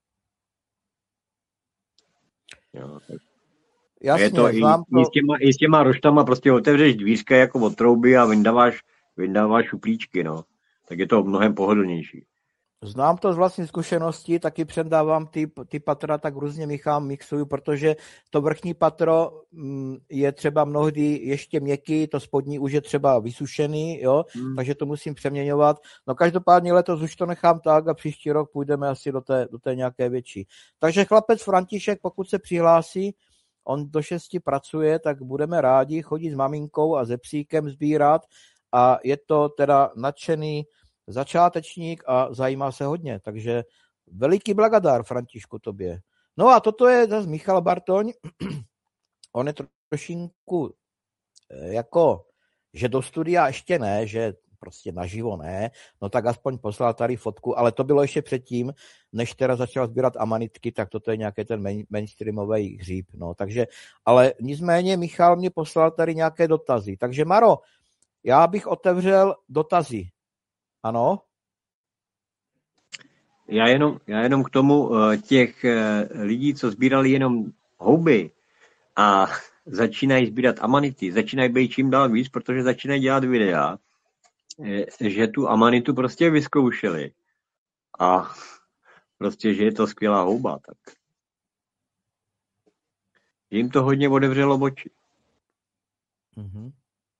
Jo, tak. Jasně, je to i s těma roštama, prostě otevřeš dvířka jako od trouby a vyndáváš šuplíčky, no. Tak je to mnohem pohodlnější. Znám to z vlastní zkušenosti, taky předávám ty patra, tak různě mixuju, protože to vrchní patro je třeba mnohdy ještě měkký, to spodní už je třeba vysušený, jo, takže to musím přeměňovat. No každopádně letos už to nechám tak a příští rok půjdeme asi do té nějaké větší. Takže chlapec František, pokud se přihlásí, on do 6 pracuje, tak budeme rádi chodit s maminkou a se psíkem sbírat a je to teda nadšený začátečník a zajímá se hodně, takže veliký blagadár, Františku, tobě. No a toto je zase Michal Bartoň, on je trošinku jako, že do studia ještě ne, že prostě naživo ne, no tak aspoň poslal tady fotku, ale to bylo ještě předtím, než teda začal sbírat amanitky, tak toto je nějaký ten mainstreamový hříb, no, takže, ale nicméně Michal mě poslal tady nějaké dotazy, takže Maro, já bych otevřel dotazy. Ano? Já jenom k tomu těch lidí, co sbírali jenom houby a začínají sbírat amanity, začínají být čím dál víc, protože začínají dělat videa, že tu amanitu prostě vyzkoušeli a prostě, že je to skvělá houba, tak jim to hodně otevřelo oči. Mhm.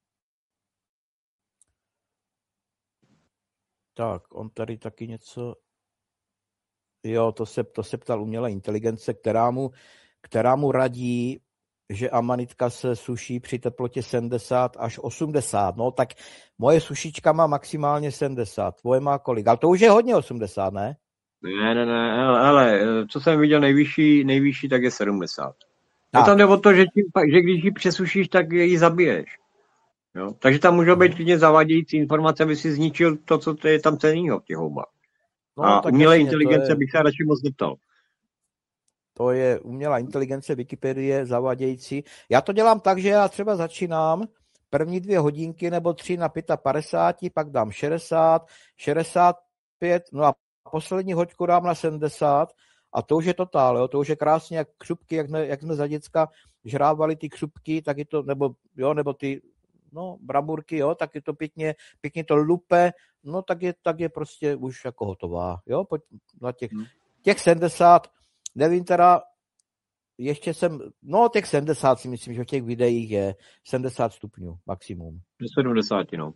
Tak, on tady taky něco... Jo, to se ptal umělé inteligence, která mu radí, že amanitka se suší při teplotě 70 až 80. No, tak moje sušička má maximálně 70. Tvoje má kolik? Ale to už je hodně 80, ne? Ne, ale co jsem viděl nejvyšší, tak je 70. No tam jde o to, že když ji přesušíš, tak ji zabiješ. Jo? Takže tam může být klidně zavádějící informace, aby si zničil to, co to je tam cennýho v těch houbách. No, a umělé inteligence bych se radši moc neptal. To je umělá inteligence, Wikipedie, zavádějící. Já to dělám tak, že já třeba začínám první 2 hodinky nebo 3 na 55, pak dám 60, 65, no a poslední hoďku dám na 70 a to už je totál, jo? To už je krásně jak křupky, jak jsme za děcka žrávali ty křupky, tak je to, nebo ty bramburky, jo, tak je to pěkně to lupe, no tak je prostě už jako hotová, jo, na těch 70, nevím teda, ještě těch 70 si myslím, že v těch videích je 70 stupňů maximum. 70, no.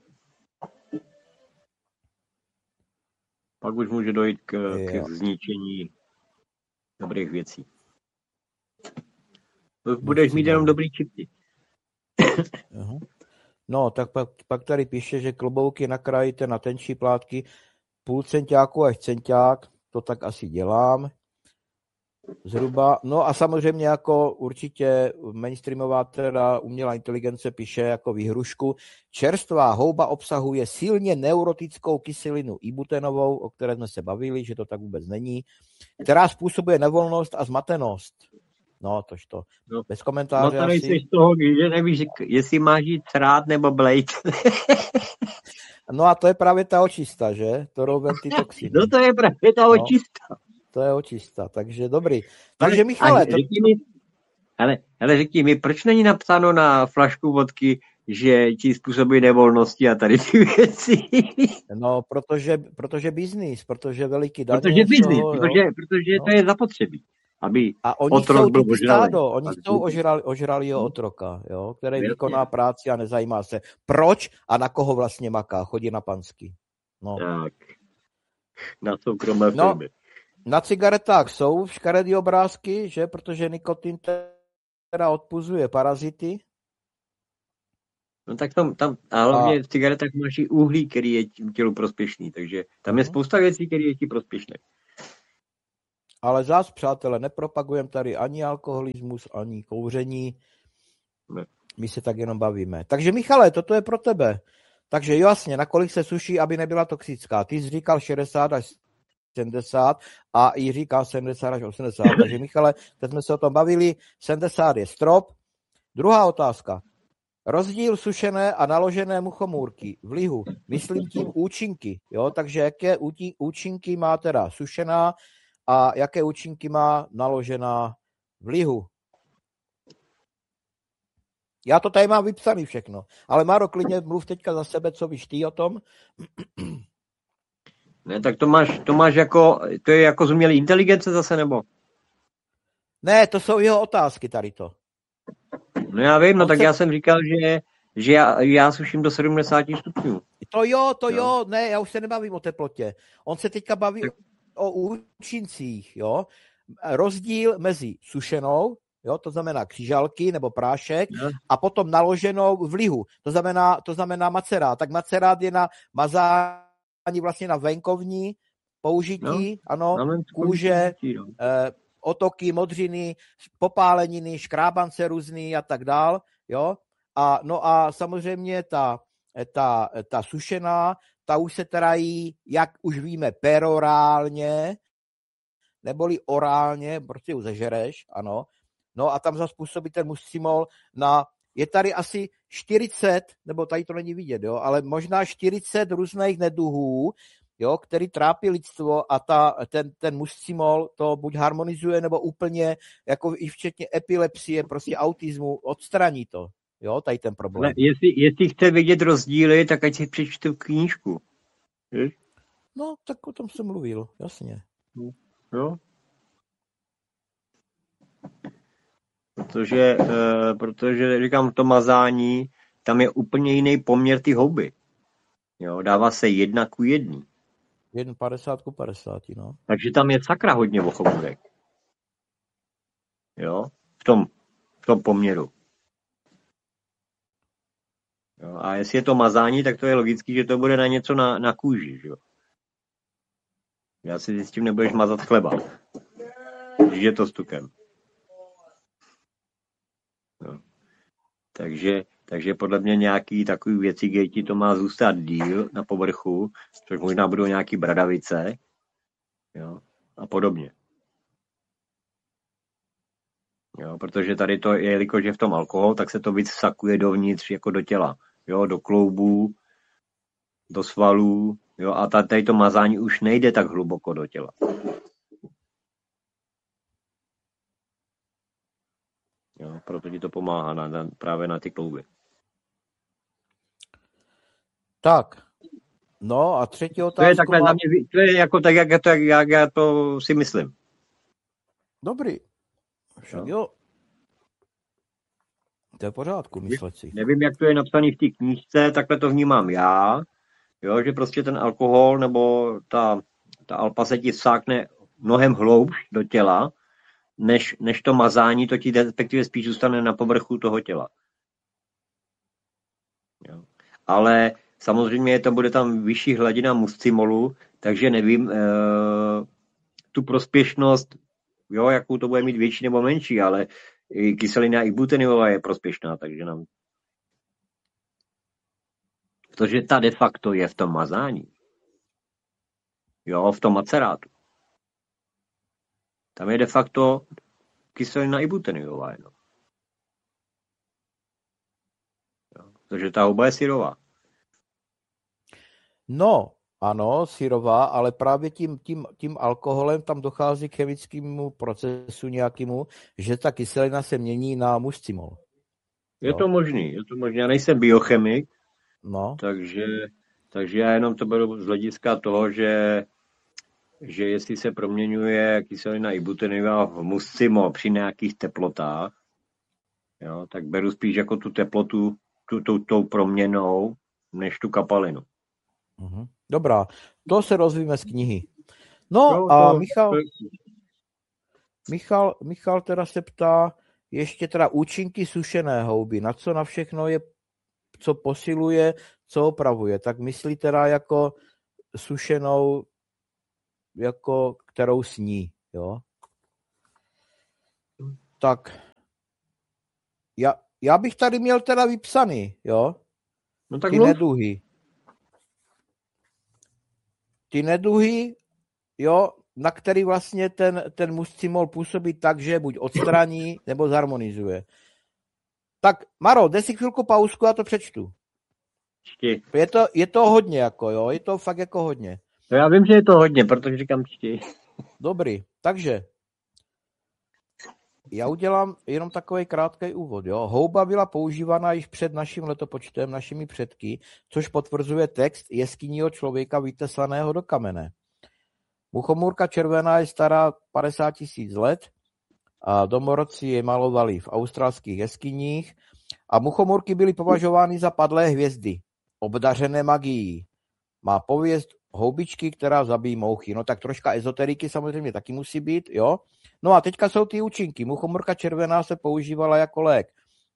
Pak už může dojít k zničení dobrých věcí. Budeš mít jenom dobrý čipy. No, tak pak tady píše, že klobouky nakrájíte na tenčí plátky půl centiáku až centiák, to tak asi dělám. Zhruba. No a samozřejmě jako určitě mainstreamová teda umělá inteligence píše jako výhrušku. Čerstvá houba obsahuje silně neurotickou kyselinu ibutenovou, o které jsme se bavili, že to tak vůbec není, která způsobuje nevolnost a zmatenost. No, tožto. Bez komentáře asi. No to z toho, že nevíš, jestli máš jít rád nebo blejt. No a to je právě ta očista, že? To rovnou ty toxiny. No to je právě ta očista. To je očista, takže dobrý. Takže Michale... Ale řekni mi, proč není napsáno na flašku vodky, že ti způsobí nevolnosti a tady ty věci? No, protože biznis, protože veliký daně. Protože to je zapotřebí. Aby a oni jsou typy stádo, oni jsou ožralýho otroka, jo, který vykoná práci a nezajímá se. Proč a na koho vlastně maká, chodí na pansky. No. Tak, na soukromé firmy. Na cigaretách jsou škaredý obrázky, že? Protože nikotin teda odpuzuje parazity. No tak tam a hlavně v cigaretách máš i uhlí, který je tělu prospěšný, takže tam je spousta věcí, které je ti prospěšné. Ale zás, přátelé, nepropagujeme tady ani alkoholismus, ani kouření. Ne. My se tak jenom bavíme. Takže Michale, toto je pro tebe. Takže jasně, nakolik se suší, aby nebyla toxická. Ty jsi říkal 60 až 70 a i říká 70 až 80. Takže Michale, teď jsme se o tom bavili, 70 je strop. Druhá otázka. Rozdíl sušené a naložené muchomůrky v lihu. Myslím tím účinky. Jo? Takže jaké účinky má teda sušená a jaké účinky má naložená v lihu? Já to tady mám vypsaný všechno. Ale Máro, klidně mluv teďka za sebe, co víš ty o tom. Ne, tak to máš jako, to je jako z umělé inteligence zase, nebo? Ne, to jsou jeho otázky tady to. No já vím, no tak já jsem říkal, že já suším do 70 stupňů. To jo, ne, já už se nebavím o teplotě. On se teďka baví o účincích, jo. Rozdíl mezi sušenou, jo, to znamená křižalky nebo prášek, a potom naloženou v lihu. To znamená macerát. Tak macerát je na mazání vlastně na venkovní použití, ano, kůže, otoky, modřiny, popáleniny, škrábance různý a tak dál, jo. A samozřejmě ta sušená, ta už se teda jí, jak už víme, perorálně, neboli orálně, prostě ju zežereš, ano. No a tam způsobí ten muscimol je tady asi 40, nebo tady to není vidět, jo, ale možná 40 různých neduhů, jo, který trápí lidstvo a ten muscimol to buď harmonizuje, nebo úplně, jako i včetně epilepsie, prostě autismu, odstraní to. Jo, tady ten problém. Ne, jestli chce vidět rozdíly, tak ať si přečtu knížku. No, tak o tom jsem mluvil, jasně. Jo. Protože říkám, to mazání, tam je úplně jiný poměr ty houby. Jo, dává se 1:1. 1:50:50, no. Takže tam je sakra hodně ochomůrek. Jo, v tom poměru. Jo, a jestli je to mazání, tak to je logický, že to bude na něco na kůži. Jo. Já si s tím nebudeš mazat chleba. Když je to s tukem. Jo. Takže podle mě nějaký takový věci, kde ti to má zůstat díl na povrchu, což možná budou nějaký bradavice, jo, a podobně. Jo, protože tady to je, jelikož je v tom alkohol, tak se to víc vsakuje dovnitř, jako do těla. Jo, do kloubů, do svalů, jo, a tady to mazání už nejde tak hluboko do těla. Jo, proto ti to pomáhá právě na ty klouby. Tak, no a třetí otázka. To je takhle za mě, to je jako tak, jak já to si myslím. Dobrý. Však jo. To je v pořádku, myslet si. Nevím, jak to je napsané v té knížce, takhle to vnímám já, jo, že prostě ten alkohol nebo ta alpa se ti vsákne mnohem hloubš do těla, než to mazání, to ti respektive spíš zůstane na povrchu toho těla. Jo. Ale samozřejmě bude tam vyšší hladina muscimolu, takže nevím tu prospěšnost, jo, jakou to bude mít větší nebo menší, ale i kyselina ibuteniová je prospěšná, takže nám. Protože ta de facto je v tom mazání. Jo, v tom macerátu. Tam je de facto kyselina ibuteniová jenom. Jo, protože ta houba je syrová. No, ano, syrová, ale právě tím alkoholem tam dochází k chemickému procesu nějakému, že ta kyselina se mění na muscimol. Je to možný. Já nejsem biochemik, no. takže já jenom to beru z hlediska toho, že jestli se proměňuje kyselina ibuteniová v muscimol při nějakých teplotách, jo, tak beru spíš jako tu teplotu tou proměnou, než tu kapalinu. Dobrá, to se rozvíme z knihy. No a Michal teda se ptá ještě teda účinky sušené houby, na co na všechno je, co posiluje, co opravuje. Tak myslí teda jako sušenou, jako kterou sní, jo. Tak já bych tady měl teda vypsaný, jo, no tak ty neduhy, jo, na který vlastně ten muscimol působí tak, že buď odstraní, nebo zharmonizuje. Tak, Maro, dej si chvilku pauzku, já to přečtu. Je to hodně, jako jo, je to fakt jako hodně. No já vím, že je to hodně, protože říkám čti. Dobrý, takže já udělám jenom takový krátký úvod. Jo. Houba byla používána již před naším letopočtem, našimi předky, což potvrzuje text jeskyního člověka vytesaného do kamene. Muchomůrka červená je stará 50 000 let a domorodci je malovali v australských jeskyních a muchomůrky byly považovány za padlé hvězdy, obdařené magií. Má pověst houbičky, která zabíjí mouchy. No tak troška ezoteriky samozřejmě taky musí být, jo. No a teďka jsou ty účinky. Muchomůrka červená se používala jako lék.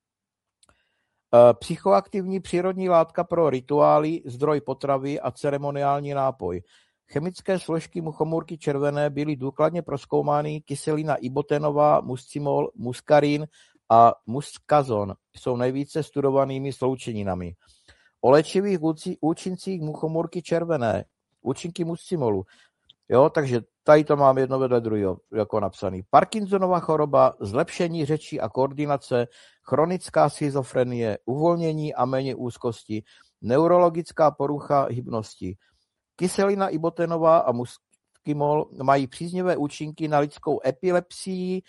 Psychoaktivní přírodní látka pro rituály, zdroj potravy a ceremoniální nápoj. Chemické složky muchomůrky červené byly důkladně prozkoumány. Kyselina ibotenová, muscimol, muskarin a muskazon jsou nejvíce studovanými sloučeninami. O léčivých účincích muchomůrky červené, účinky muscimolu. Jo, takže tady to mám jedno vedle druhého jako napsaný. Parkinsonova choroba, zlepšení řeči a koordinace, chronická schizofrenie, uvolnění a méně úzkosti, neurologická porucha hybnosti. Kyselina ibotenová a muskimol mají příznivé účinky na lidskou epilepsii,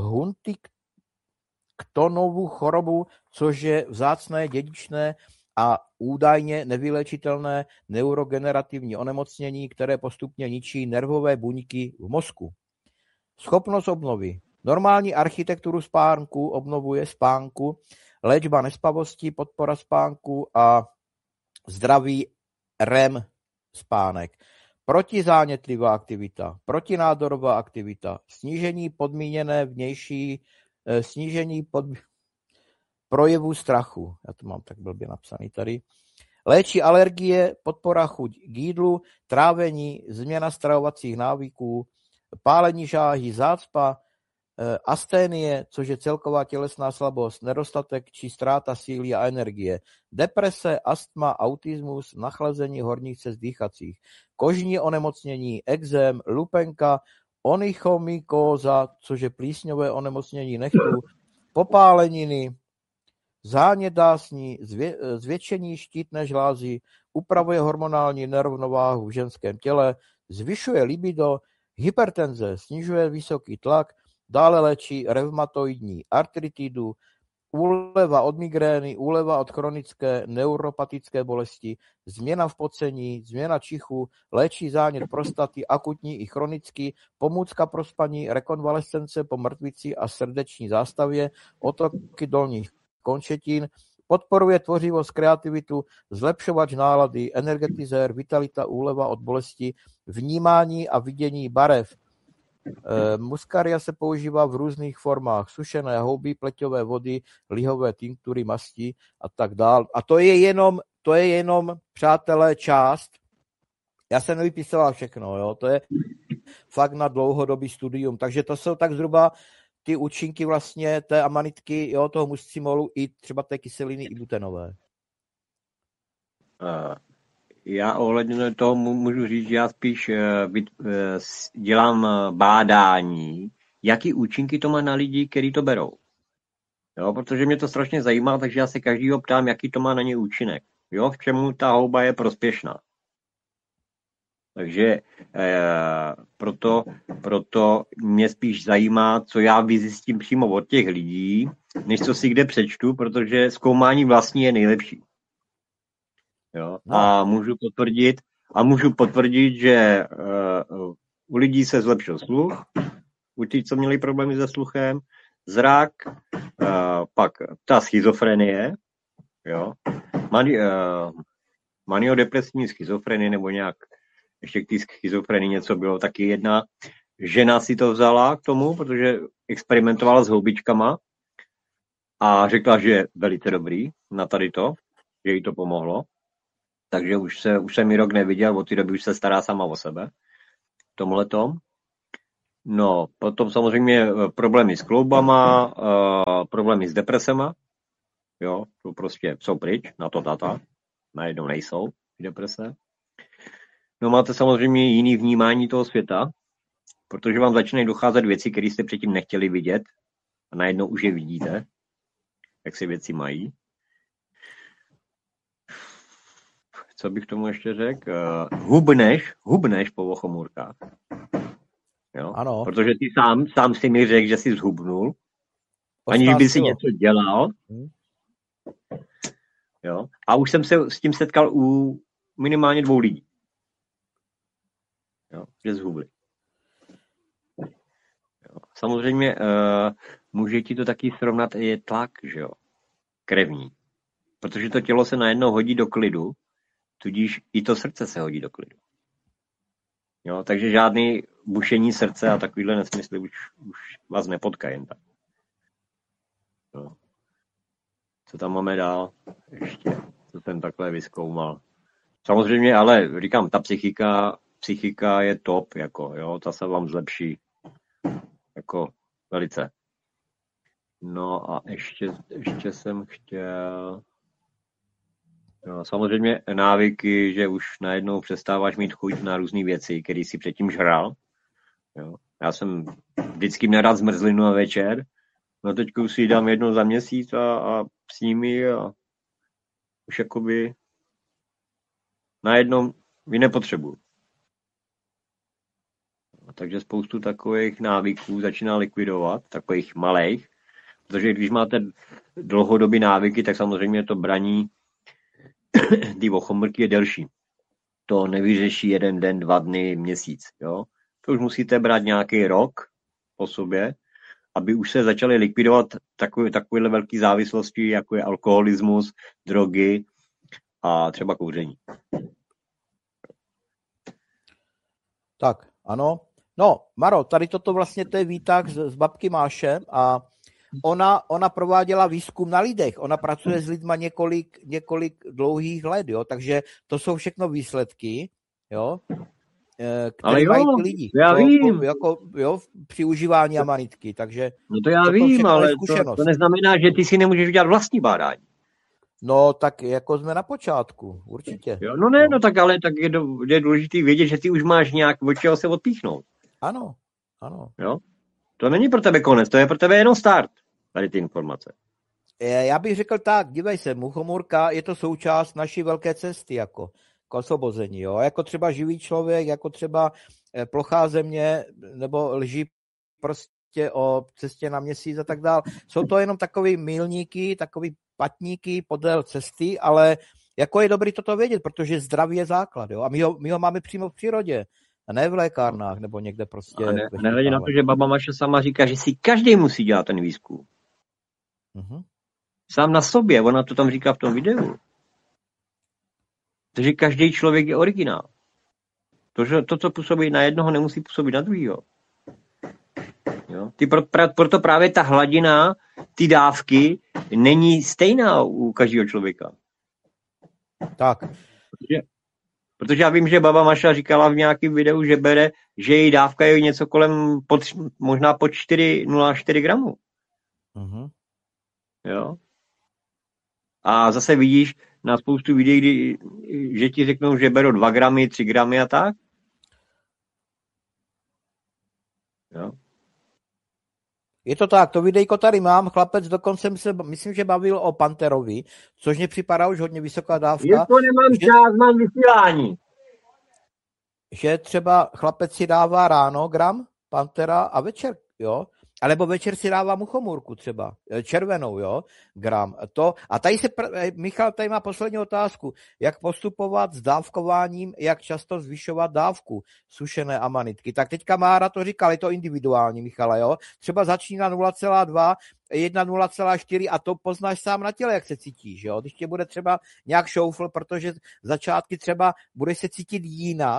Huntingtonovu chorobu, což je vzácné dědičné a údajně nevyléčitelné neurogenerativní onemocnění, které postupně ničí nervové buňky v mozku. Schopnost obnovy. Normální architekturu spánku obnovuje spánku, léčba nespavosti, podpora spánku a zdravý REM spánek. Protizánětlivá aktivita, protinádorová aktivita, snížení projevů strachu. Já to mám tak blbě napsaný tady. Léčí alergie, podpora chuť k jídlu, trávení, změna stravovacích návyků, pálení žáhy, zácpa, asténie, což je celková tělesná slabost, nedostatek či ztráta síly a energie, deprese, astma, autismus, nachlazení horních cest dýchacích, kožní onemocnění, ekzém, lupenka, onychomykóza, což je plísňové onemocnění nechtů, popáleniny, zánět dásní, zvětšení štítné žlázy, upravuje hormonální nerovnováhu v ženském těle, zvyšuje libido, hypertenze, snižuje vysoký tlak, dále léčí reumatoidní artritidu, úleva od migrény, úleva od chronické neuropatické bolesti, změna v pocení, změna čichu, léčí zánět prostaty, akutní i chronický, pomůcka pro spaní, rekonvalescence po mrtvici a srdeční zástavě, otoky dolních končetin, podporuje tvořivost, kreativitu, zlepšovač nálady, energetizér, vitalita, úleva od bolesti, vnímání a vidění barev. Muskaria se používá v různých formách, sušené houby, pleťové vody, lihové tinktury, masti a tak dál. A to je jenom, přátelé, část. Já jsem nevypisoval všechno, jo? To je fakt na dlouhodobý studium. Takže to jsou tak zhruba ty účinky vlastně té amanitky, jo, toho muscimolu i třeba té kyseliny ibutenové. Já ohledně toho můžu říct, že já spíš dělám bádání, jaký účinky to má na lidi, kteří to berou. Jo, protože mě to strašně zajímá, takže já se každýho ptám, jaký to má na ně účinek. Jo, v čemu ta houba je prospěšná. Takže proto mě spíš zajímá, co já vyzjistím přímo od těch lidí, než co si kde přečtu, protože zkoumání vlastní je nejlepší. Jo? No. A můžu potvrdit, že u lidí se zlepšil sluch, u těch, co měli problémy se sluchem, zrak, pak ta schizofrenie, jo? Maniodepresivní schizofrenie nebo nějak ještě k té schizofrenii něco bylo, taky jedna žena si to vzala k tomu, protože experimentovala s houbičkama a řekla, že je velice dobrý na tady to, že jí to pomohlo. Takže už jsem ji rok neviděl, od té doby už se stará sama o sebe. Tomhletom. No, potom samozřejmě problémy s kloubama, problémy s depresema. Jo, to prostě jsou pryč, na to data. Najednou nejsou deprese. No, máte samozřejmě jiný vnímání toho světa, protože vám začínají docházet věci, které jste předtím nechtěli vidět a najednou už je vidíte, jak se věci mají. Co bych tomu ještě řekl? Hubneš po ochomůrkách. Jo? Ano. Protože ty sám si mi řekl, že jsi zhubnul, aniž by si něco dělal. Jo? A už jsem se s tím setkal u minimálně 2 lidí. Jo? Že zhubli. Jo? Samozřejmě může ti to taky srovnat i tlak, že jo? Krevní. Protože to tělo se najednou hodí do klidu, tudíž i to srdce se hodí do klidu. Jo, takže žádný bušení srdce a takovýhle nesmysly už vás nepotkají jen tak. No. Co tam máme dál? Ještě, co jsem takhle vyzkoumal. Samozřejmě, ale říkám, ta psychika je top, jako, jo, ta se vám zlepší jako velice. No a ještě jsem chtěl... No, samozřejmě návyky, že už najednou přestáváš mít chuť na různé věci, které si předtím žral. Jo. Já jsem vždycky měl rád zmrzlinu na večer, no teď už si ji dám jednou za měsíc a s nimi a už jakoby najednou ji nepotřebuju. Takže spoustu takových návyků začíná likvidovat, takových malých, protože když máte dlouhodobý návyky, tak samozřejmě to braní ty ochomrky je delší. To nevyřeší 1 den, 2 dny, měsíc. Jo? To už musíte brát nějaký rok po sobě, aby už se začaly likvidovat takovéhle velké závislosti, jako je alkoholismus, drogy a třeba kouření. Tak, ano. No, Maro, tady toto vlastně to je výtah z babky Máše a ona prováděla výzkum na lidech. Ona pracuje s lidma několik dlouhých let, jo, takže to jsou všechno výsledky, jo, které mají ty lidi. Já vím. Jo, při užívání amanitky, takže... No to já vím, ale to neznamená, že ty si nemůžeš udělat vlastní bádání. No, tak jako jsme na počátku, určitě. Jo, no tak je důležité vědět, že ty už máš nějak od čeho se odpíchnout. Ano. Jo? To není pro tebe konec, to je pro tebe jenom start, tady ty informace. Já bych řekl tak, dívej se, muchomůrka je to součást naší velké cesty, jako k osvobození, jo? Jako třeba živý člověk, jako třeba plochá země, nebo lží prostě o cestě na měsíc a tak dál. Jsou to jenom takový milníky, takový patníky podél cesty, ale jako je dobrý toto vědět, protože zdraví je základ, jo? A my ho máme přímo v přírodě. A ne v lékárnách, nebo někde prostě... Nehledě na to, že baba Maša sama říká, že si každý musí dělat ten výzkum. Uh-huh. Sám na sobě, ona to tam říká v tom videu. Takže každý člověk je originál. To, co působí na jednoho, nemusí působit na druhýho. Jo? Proto právě ta hladina, ty dávky, není stejná u každého člověka. Tak. Protože já vím, že baba Maša říkala v nějakém videu, že její dávka je něco kolem možná pod 4,04 gramů. Uh-huh. Jo? A zase vidíš na spoustu videí, že ti řeknou, že berou 2 gramy, 3 gramy a tak. Jo? Je to tak, to videjko tady mám, chlapec dokonce se, myslím, že bavil o panterovi, což mě připadá už hodně vysoká dávka. Je to nemám čas, mám vysílání. Že třeba chlapec si dává ráno gram pantera a večer, jo? Alebo večer si dává muchomůrku třeba, červenou, jo, gram. A tady Michal tady má poslední otázku. Jak postupovat s dávkováním, jak často zvyšovat dávku sušené amanitky. Tak teďka Mára to říkal, je to individuální, Michala, jo. Třeba začíná 0,2, 1 0,4 a to poznáš sám na těle, jak se cítíš, jo. Když tě bude třeba nějak šoufl, protože začátky třeba budeš se cítit jinak,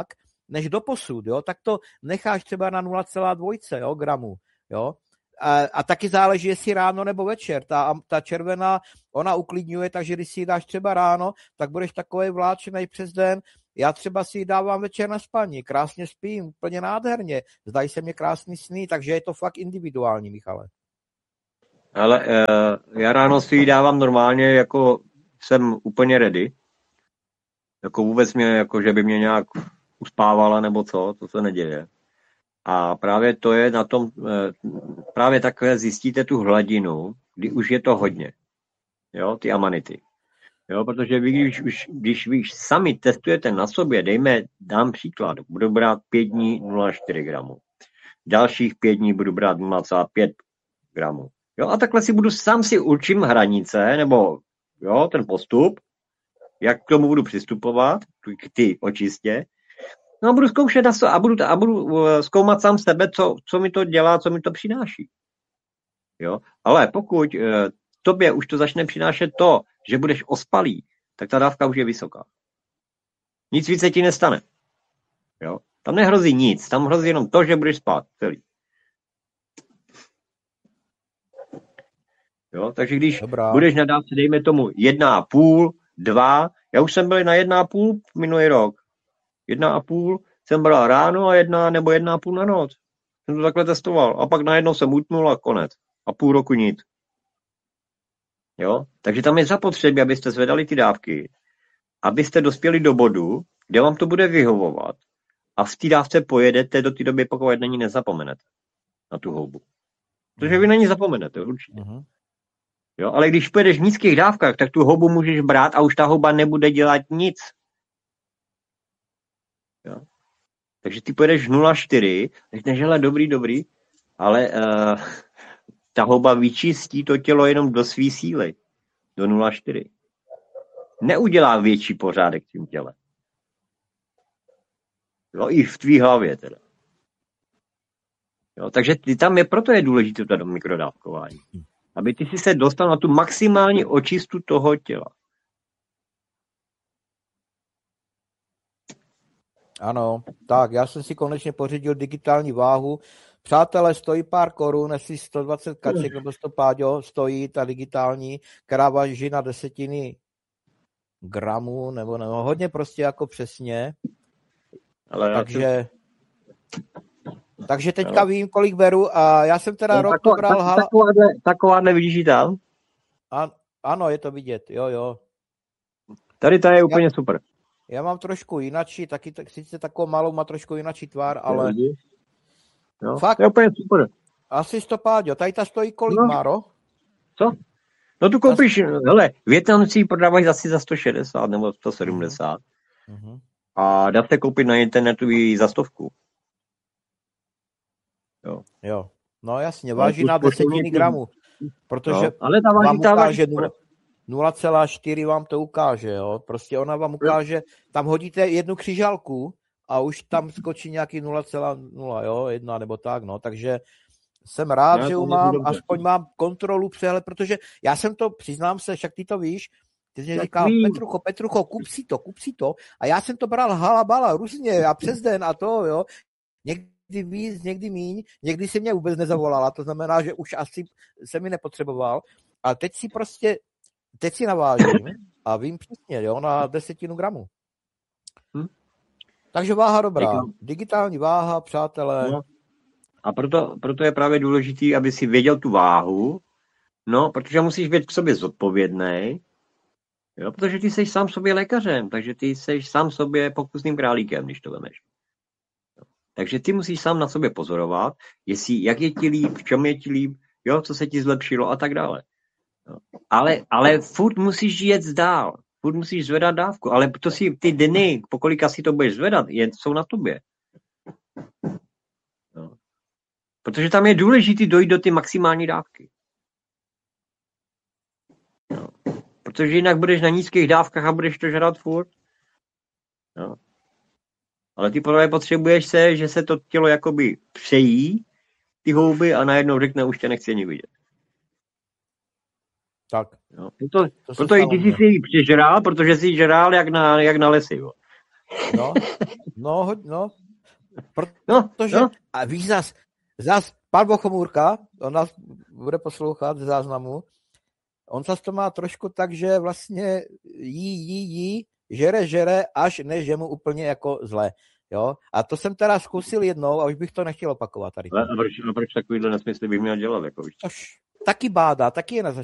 než doposud, jo, tak to necháš třeba na 0,2 jo, gramu. Jo. A taky záleží, jestli ráno nebo večer. Ta červená, ona uklidňuje, takže když si ji dáš třeba ráno, tak budeš takovej vláčenej přes den. Já třeba si ji dávám večer na spaní, krásně spím, úplně nádherně. Zdají se mě krásný sny, takže je to fakt individuální, Michale. Ale já ráno si ji dávám normálně, jako jsem úplně ready. Jako vůbec mě, jako že by mě nějak uspávala nebo co, to se neděje. A právě to je na tom, právě takhle zjistíte tu hladinu, kdy už je to hodně. Jo, ty amanity. Jo, protože vy, když vy sami testujete na sobě, dám příklad, budu brát 5 dní 0,4 gramů. Dalších 5 dní budu brát 0,5 gramů. Jo, a takhle sám si určím hranice, nebo jo, ten postup, jak k tomu budu přistupovat, k ty očistě. No a budu zkoušet a budu zkoumat sám sebe, co mi to dělá, co mi to přináší. Jo? Ale pokud tobě už to začne přinášet to, že budeš ospalý, tak ta dávka už je vysoká. Nic více ti nestane. Jo? Tam nehrozí nic, tam hrozí jenom to, že budeš spát celý. Jo? Takže když budeš na dávce, dejme tomu 1,5, 2, já už jsem byl na 1,5 minulý rok. 1,5 jsem bral ráno a 1 nebo 1,5 na noc. Jsem to takhle testoval. A pak najednou jsem utnul a konec. A půl roku nic. Jo? Takže tam je zapotřebí, abyste zvedali ty dávky, abyste dospěli do bodu, kde vám to bude vyhovovat a v té dávce pojedete do té doby, pokud na ní nezapomenete. Na tu houbu. Protože vy na ní zapomenete, určitě. Jo? Ale když pojedeš v nízkých dávkách, tak tu houbu můžeš brát a už ta houba nebude dělat nic. Jo? Takže ty pojedeš 0,4, řekneš, hele, dobrý, ale ta houba vyčistí to tělo jenom do svý síly, do 0,4. Neudělá větší pořádek v tím těle. Jo, i v tvý hlavě teda. Jo, takže tam proto je důležité to mikrodávkování. Aby ty si se dostal na tu maximální očistu toho těla. Ano, tak já jsem si konečně pořídil digitální váhu. Přátelé, stojí pár korun, jestli 120 kaček nebo 100 páďo, stojí ta digitální, která váží na 10 gramů, nebo hodně prostě jako přesně. Ale takže teďka vím, kolik beru a já jsem teda rok to bral... Takováhle vidíš ji tam? Ano, je to vidět, jo. Tady ta je úplně super. Já mám trošku jinačí, taky sice takovou malou, má trošku jinačí tvar, ale... No, fakt, to je úplně super. Asi 100 páďo, tady ta stojí kolik, Máro? Co? No tu koupíš, hele, Vietnamci ji prodávají asi za 160 nebo 170. A dá se koupit na internetu i za 100. Jo. No jasně, váží na 10 gramů. Protože ale ta vám ukáže 0,4 vám to ukáže, jo. Prostě ona vám ukáže, tam hodíte jednu křižálku a už tam skočí nějaký 0,0, jo, 1 nebo tak, no. Takže jsem rád, že mám, aspoň mám kontrolu, přehled, protože já jsem to, přiznám se, však ty to víš, ty jsi říkal, Petrucho, kup si to. A já jsem to bral halabala, různě a přes den a to, jo. Někdy víc, někdy míň, někdy si mě vůbec nezavolala, to znamená, že už asi se mi nepotřeboval. A teď si navážím a vím přesně, jo, na 10 gramů. Takže váha dobrá. Digitální váha, přátelé. No. A proto je právě důležitý, aby si věděl tu váhu, no, protože musíš být k sobě zodpovědnej, jo, protože ty seš sám sobě lékařem, takže ty seš sám sobě pokusným králíkem, když to vemeš. Takže ty musíš sám na sobě pozorovat, jak je ti líp, v čem je ti líp, jo, co se ti zlepšilo a tak dále. Jo. Ale furt musíš jet dál, furt musíš zvedat dávku, ale to si ty dny, po kolika si to budeš zvedat, jsou na tobě. Jo. Protože tam je důležité dojít do ty maximální dávky. Jo. Protože jinak budeš na nízkých dávkách a budeš to žrat furt. Jo. Ale ty právě potřebuješ že se to tělo jakoby přejí, ty houby, a najednou řekne, už tě nechci ani vidět. Tak. Jo. Proto i ty jsi ji přežrál, protože jsi žrál jak na lesy. Jo. No. Protože, a víš zas pan Bochomůrka, on nás bude poslouchat ze záznamu, on zas to má trošku tak, že vlastně jí, žere, až ne, že mu úplně jako zle. Jo? A to jsem teda zkusil jednou a už bych to nechtěl opakovat tady. A proč takovýhle nesmysly bych měl dělat? Jako, taky bádá, taky je na